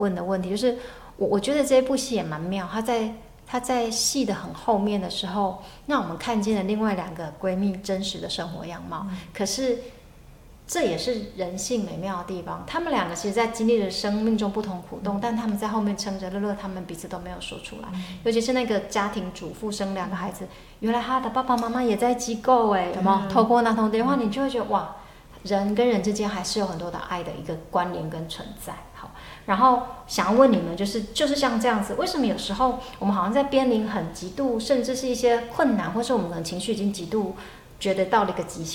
问的问题，就是我觉得这部戏也蛮妙，她在戏的很后面的时候，让我们看见了另外2个闺蜜真实的生活样貌。可是这也是人性美妙的地方，她们2个其实在经历了生命中不同苦痛，但她们在后面撑着乐乐，她们彼此都没有说出来。尤其是那个家庭主妇生2个孩子，原来她的爸爸妈妈也在机构有没有？透过那通电话，你就会觉得哇，人跟人之间还是有很多的爱的一个关联跟存在。好，然后想要问你们，就是像这样子，为什么有时候我们好像在边临很极度，甚至是一些困难，或是我们可能情绪已经极度觉得到了一个极限？